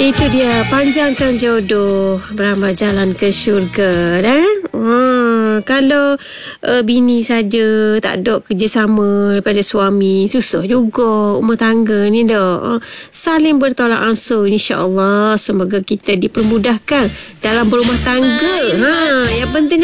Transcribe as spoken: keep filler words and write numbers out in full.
Itu dia, panjangkan jodoh, beramal jalan ke syurga. Eh? Hmm, kalau uh, bini saja tak ada kerjasama daripada suami, susah juga rumah tangga ni dah. Uh, saling bertolak ansur, insya-Allah. Semoga kita dipermudahkan dalam berumah tangga. Ha, yang penting